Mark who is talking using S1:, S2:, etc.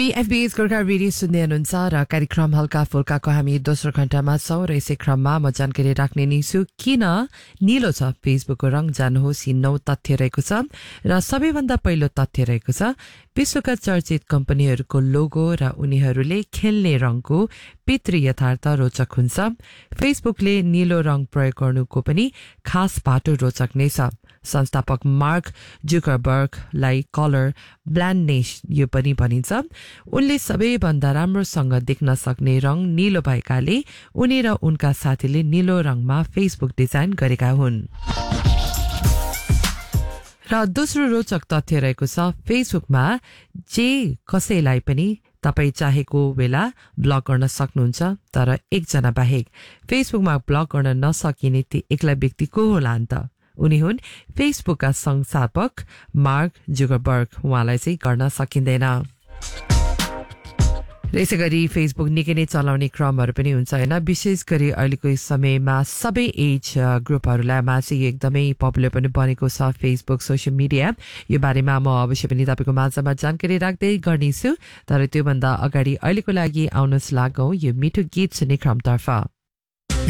S1: PFB's Gorkha radio सुन्दै हुनुहुन्छ र कार्यक्रम हल्का फुल्काको हामी दोस्रो घण्टामा छौं र यसै क्रममा म जानकारी राख्ने नै छु किन नीलो छ फेसबुकको रङ जान्नुहोस् यी 9 तथ्य रहेको छ र सबैभन्दा पहिलो तथ्य रहेको छ विश्वका चर्चित कम्पनीहरूको लोगो र उनीहरूले खेल्ने रङको पितृ यथार्थ रोचक हुन्छ फेसबुकले नीलो रङ प्रयोग गर्नुको पनि खास बाटो रोचक नै छ संस्थापक मार्क जुकरबर्गलाई कलर ब्लाइन्डनेस यो पनि भनिन्छ उनले सबैभन्दा राम्रोसँग देख्न सक्ने रङ नीलो भएकाले उनी र उनका साथीले नीलो रङमा फेसबुक डिजाइन गरेका हुन् र दोस्रो रोचक तथ्य रहेको छ फेसबुकमा जे कसैलाई पनि तपाई चाहेको बेला ब्लक गर्न सक्नुहुन्छ तर एकजना बाहेक फेसबुकमा ब्लक गर्न नसकिने ती एक्ला व्यक्ति को होला अन्त उनी हुन् फेसबुकका संस्थापक मार्क जुकरबर्ग उहाँलाई चाहिँ गर्न सकिँदैन यसै गरी फेसबुक निकै नै चलाउने क्रमहरू पनि हुन्छ हैन विशेष गरी अहिलेको समयमा सबै एज ग्रुपहरूलाई चाहिँ एकदमै पपुलर पनि बनेको छ फेसबुक सोशल मिडिया यो बारेमा म अवश्य पनि तपाईको माझमा जानकारी राख्दै गर्नेछु तर त्यो भन्दा अगाडि अहिलेको लागि आउनुहोस् लागौं यो मिठो गीत सुन्ने क्रमतर्फ